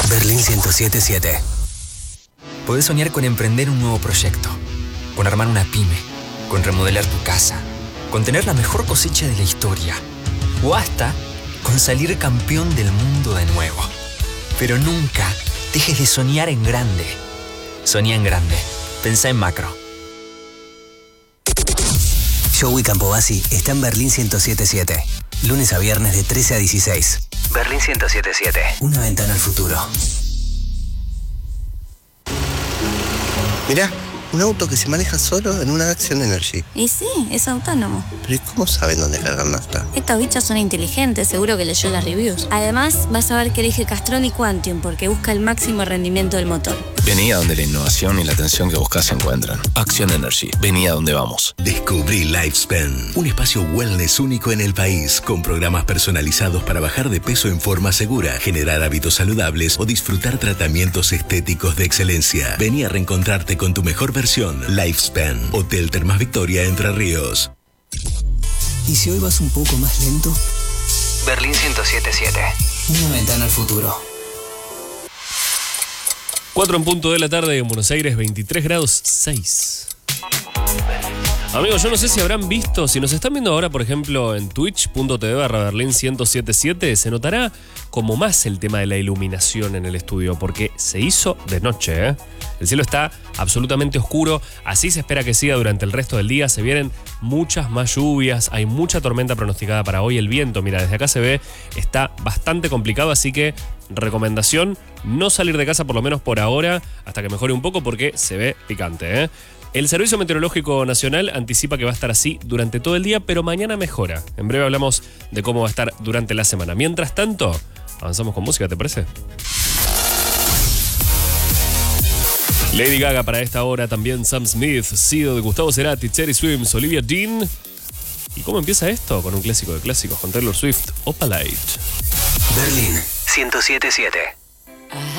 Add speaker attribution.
Speaker 1: Berlín 107.7.
Speaker 2: Podés soñar con emprender un nuevo proyecto, con armar una pyme, con remodelar tu casa, con tener la mejor cosecha de la historia, o hasta con salir campeón del mundo de nuevo. Pero nunca dejes de soñar en grande. Soñá en grande. Pensá en macro.
Speaker 1: Joey Campobasi está en Berlín 107.7. Lunes a viernes de 13 a 16. Berlín 107.7. Una ventana al futuro.
Speaker 3: Mirá, un auto que se maneja solo en una Action Energy.
Speaker 4: Y sí, es autónomo.
Speaker 3: Pero ¿y cómo saben dónde cargar nafta?
Speaker 4: Estos bichos son inteligentes, seguro que leyó las reviews. Además, vas a ver que elige Castrol y Quantium porque busca el máximo rendimiento del motor.
Speaker 5: Vení a donde la innovación y la atención que buscas se encuentran. Action Energy. Vení a donde vamos.
Speaker 6: Descubrí Lifespan, un espacio wellness único en el país, con programas personalizados para bajar de peso en forma segura, generar hábitos saludables o disfrutar tratamientos estéticos de excelencia. Vení a reencontrarte con tu mejor versión. Lifespan, Hotel Termas Victoria, Entre Ríos.
Speaker 1: ¿Y si hoy vas un poco más lento? Berlín 107.7. Una ventana al futuro.
Speaker 7: 4 en punto de la tarde en Buenos Aires, 23 grados 6. Amigos, yo no sé si habrán visto, si nos están viendo ahora, por ejemplo, en twitch.tv/Berlín 107.7, se notará como más el tema de la iluminación en el estudio, porque se hizo de noche, ¿eh? El cielo está absolutamente oscuro, así se espera que siga durante el resto del día, se vienen muchas más lluvias, hay mucha tormenta pronosticada para hoy, el viento, mira, desde acá se ve, está bastante complicado, así que recomendación, no salir de casa por lo menos por ahora, hasta que mejore un poco porque se ve picante, ¿eh? El Servicio Meteorológico Nacional anticipa que va a estar así durante todo el día, pero mañana mejora. En breve hablamos de cómo va a estar durante la semana. Mientras tanto, avanzamos con música, ¿te parece? Lady Gaga para esta hora, también Sam Smith, Seal, Gustavo Cerati, Cherry Swims, Olivia Dean. ¿Y cómo empieza esto? Con un clásico de clásicos, con Taylor Swift, Opalite.
Speaker 1: Berlín 107.7.